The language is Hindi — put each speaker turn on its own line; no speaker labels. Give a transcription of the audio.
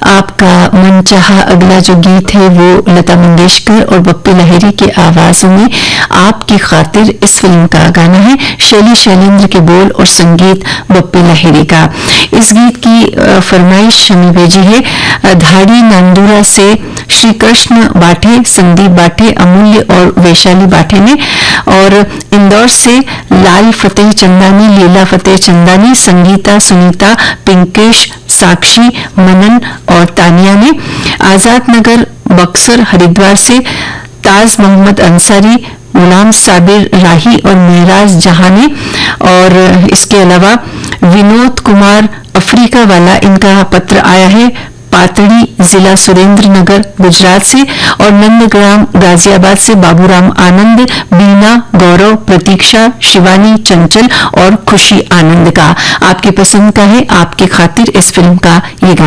आपका मनचाहा अगला जो गीत है वो लता मंगेशकर और बप्पी लहिरी की आवाजों में आपकी खातिर इस फिल्म का गाना है। शैली शैलेंद्र के बोल और संगीत बप्पी लहिरी का। इस गीत की फरमाइश हमें भेजी है धाड़ी नांदूरा से श्री कृष्ण बाठे, संदीप बाठे, अमूल्य और वैशाली बाठे ने, और इंदौर से लाल फतेह चंदानी, लीला फतेह चंदानी, संगीता, सुनीता, पिंकेश, साक्षी, मनन और तानिया ने। आजाद नगर बक्सर हरिद्वार से ताज मोहम्मद अंसारी, गुलाम साबिर राही और महराज जहां ने, और इसके अलावा विनोद कुमार अफ्रीका वाला, इनका पत्र आया है पातड़ी जिला सुरेंद्र नगर गुजरात से, और नंदग्राम गाजियाबाद से बाबूराम आनंद, बीना, गौरव, प्रतीक्षा, शिवानी, चंचल और खुशी आनंद का। आपकी पसंद का है आपकी खातिर इस फिल्म का ये गाना।